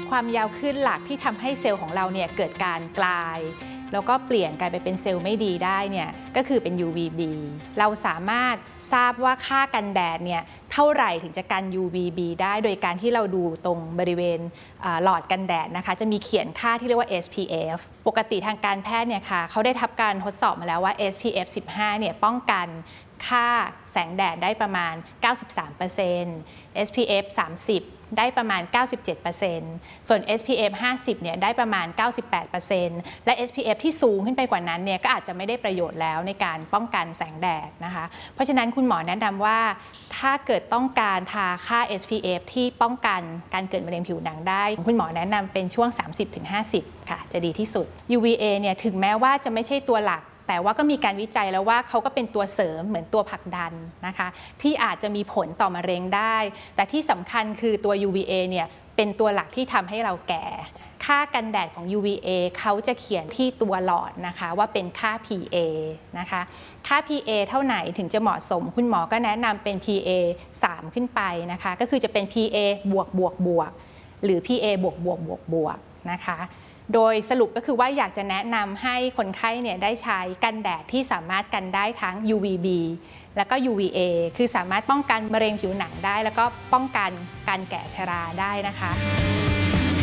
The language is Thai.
ความยาวขึ้นหลักที่ทำให้เซลล์ของเราเนี่ยเกิดการกลายแล้วก็เปลี่ยนกลายไปเป็นเซลล์ไม่ดีได้เนี่ยก็คือเป็น UVB เราสามารถทราบว่าค่ากันแดดเนี่ยเท่าไหร่ถึงจะกัน UVB ได้โดยการที่เราดูตรงบริเวณหลอดกันแดดนะคะจะมีเขียนค่าที่เรียกว่า SPF ปกติทางการแพทย์เนี่ยค่ะเขาได้ทำการทดสอบมาแล้วว่า SPF 15เนี่ยป้องกันค่าแสงแดดได้ประมาณ 93% SPF 30ได้ประมาณ 97% ส่วน SPF 50เนี่ยได้ประมาณ 98% และ SPF ที่สูงขึ้นไปกว่านั้นเนี่ยก็อาจจะไม่ได้ประโยชน์แล้วในการป้องกันแสงแดดนะคะเพราะฉะนั้นคุณหมอแนะนำว่าถ้าเกิดต้องการทาค่า SPF ที่ป้องกันการเกิดมะเร็งผิวหนังได้คุณหมอแนะนำเป็นช่วง 30-50 ค่ะจะดีที่สุด UVA เนี่ยถึงแม้ว่าจะไม่ใช่ตัวหลักแต่ว่าก็มีการวิจัยแล้วว่าเขาก็เป็นตัวเสริมเหมือนตัวผลักดันนะคะที่อาจจะมีผลต่อมะเร็งได้แต่ที่สำคัญคือตัว UVA เนี่ยเป็นตัวหลักที่ทำให้เราแก่ค่ากันแดดของ UVA เขาจะเขียนที่ตัวหลอดนะคะว่าเป็นค่า PA นะคะค่า PA เท่าไหนถึงจะเหมาะสมคุณหมอก็แนะนำเป็น PA 3 ขึ้นไปนะคะก็คือจะเป็น PA บวกบวกบวกหรือ PA บวกบวกบวกบวกนะคะโดยสรุปก็คือว่าอยากจะแนะนำให้คนไข้เนี่ยได้ใช้กันแดดที่สามารถกันได้ทั้ง UVB แล้วก็ UVA คือสามารถป้องกันมะเร็งผิวหนังได้แล้วก็ป้องกันการแก่ชราได้นะคะ